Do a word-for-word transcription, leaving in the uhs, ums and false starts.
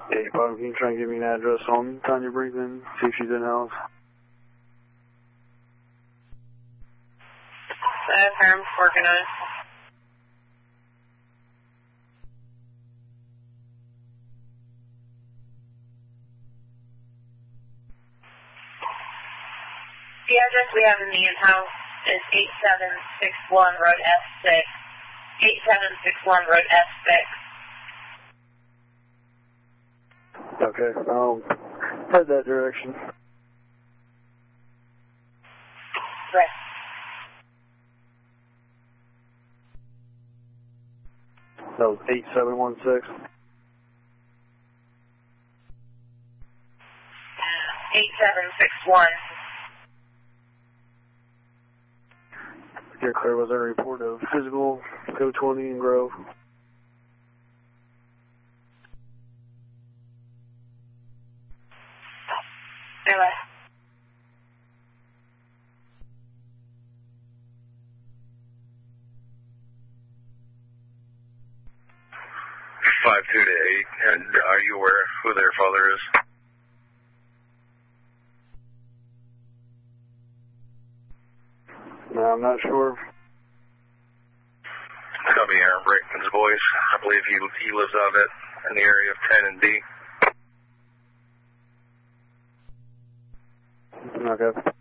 Hey, Bob, can you try and give me an address on Tanya Brinkman, see if she's in house? That's her, I'm working on it. The address we have in the in-house is eight seven six one Road F six. eight seven six one Road F six. Okay, um, head that direction. Right. That was eight seven one six. eight seven six one. You're clear. Was there a report of physical code twenty in Grove? Anyway. Five two to eight, and are you aware who their father is? No, I'm not sure. That'll be Aaron Brinkman's voice. I believe he he lives out at in the area of ten and D. Okay.